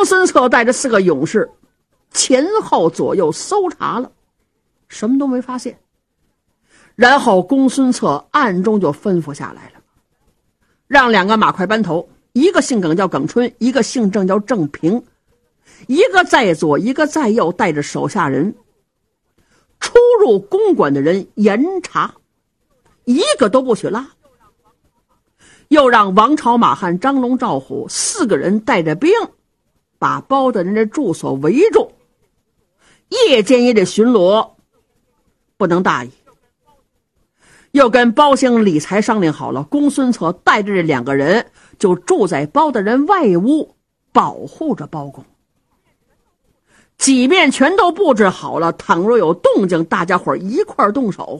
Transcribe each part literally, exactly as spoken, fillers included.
公孙策带着四个勇士前后左右搜查了，什么都没发现。然后公孙策暗中就吩咐下来了，让两个马快班头，一个姓耿叫耿春，一个姓郑叫郑平，一个在左一个在右，带着手下人出入公馆的人严查，一个都不许落。又让王朝、马汉、张龙、赵虎四个人带着兵把包大人的住所围住，夜间也得巡逻，不能大意。又跟包兴、李才商量好了，公孙策带着这两个人就住在包大人外屋，保护着包公。几面全都布置好了，倘若有动静，大家伙一块动手。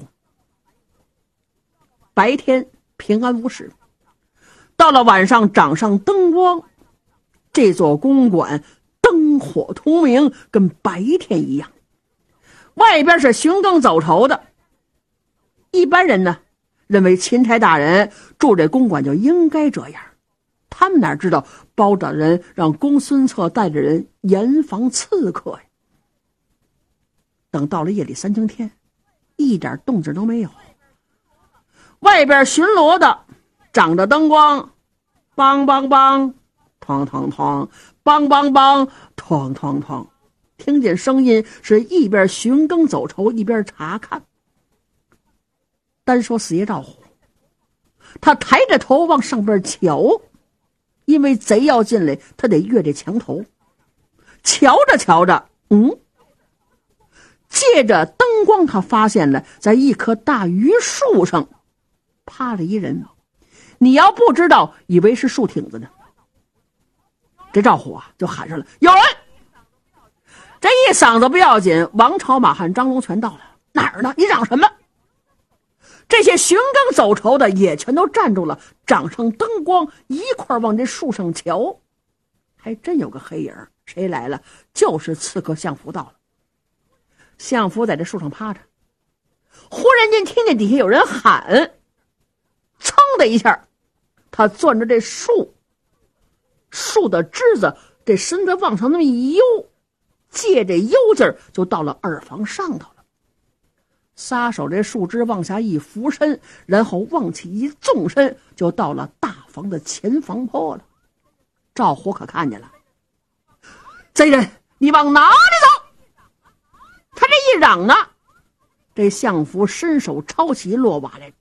白天平安无事，到了晚上掌上灯光，这座公馆灯火通明，跟白天一样。外边是寻更走酬的，一般人呢认为钦差大人住这公馆就应该这样，他们哪知道包大人让公孙策带着人严防刺客呀。等到了夜里三更天，一点动静都没有。外边巡逻的掌着灯光，梆梆梆，哐哐哐，梆梆梆，哐哐哐，听见声音是一边巡更走酬一边查看。单说四爷赵虎，他抬着头往上边瞧，因为贼要进来，他得越这墙头。瞧着瞧着，嗯，借着灯光，他发现了在一棵大榆树上趴着一人。你要不知道，以为是树挺子呢。这赵虎啊，就喊上了：“有人！”这一嗓子不要紧，王朝、马汉、张龙全到了。哪儿呢？你嚷什么？这些巡更走酬的也全都站住了，掌上灯光，一块往这树上瞧。还真有个黑影，谁来了？就是刺客相福到了。相福在这树上趴着，忽然间听见底下有人喊，噌的一下，他攥着这树树的枝子，这身子往上那么一悠，借这悠劲儿就到了耳房上头了。撒手这树枝往下一俯身，然后往起一纵身，就到了大房的前房坡了。赵虎可看见了，贼人，你往哪里走？他这一嚷呢，这相福伸手抄起落瓦来，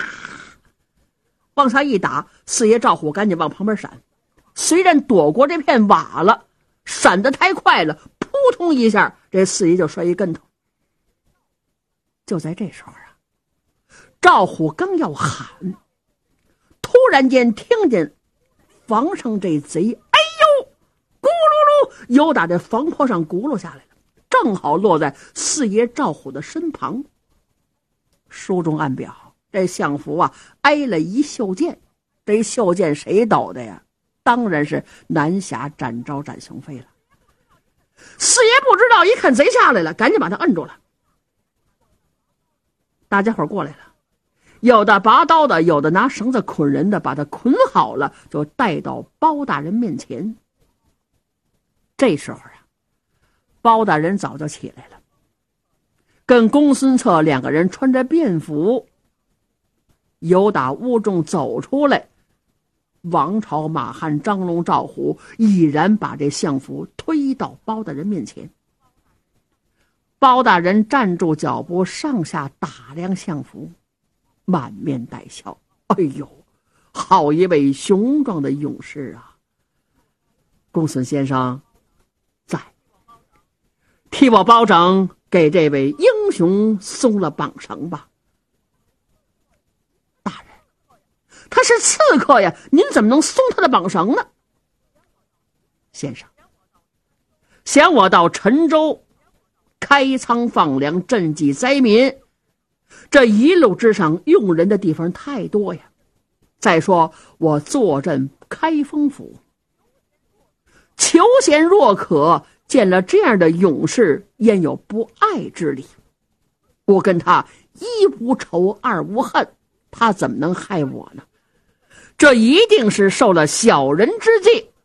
往下一打，四爷赵虎赶紧往旁边闪，虽然躲过这片瓦了，闪得太快了，扑通一下，这四爷就摔一跟头。就在这时候啊，赵虎刚要喊，突然间听见房上这贼哎呦咕噜噜又打这房坡上轱辘下来了，正好落在四爷赵虎的身旁。书中暗表，这相福啊挨了一袖箭，这袖箭谁抖的呀？当然是南侠展昭展雄飞了。四爷不知道，一看贼下来了，赶紧把他摁住了。大家伙过来了，有的拔刀的，有的拿绳子捆人的，把他捆好了，就带到包大人面前。这时候啊，包大人早就起来了，跟公孙策两个人穿着便服，由打屋中走出来。王朝、马汉、张龙、赵虎已然把这相符推到包大人面前。包大人站住脚步，上下打量相符，满面带笑。哎呦，好一位雄壮的勇士啊！公孙先生在，替我包拯给这位英雄松了绑绳吧。大人，他是刺客呀，您怎么能松他的绑绳呢？先生，想我到陈州开仓放粮，赈济灾民，这一路之上用人的地方太多呀。再说我坐镇开封府，求贤若渴，见了这样的勇士，焉有不爱之理？我跟他一无仇二无恨，他怎么能害我呢？这一定是受了小人之计，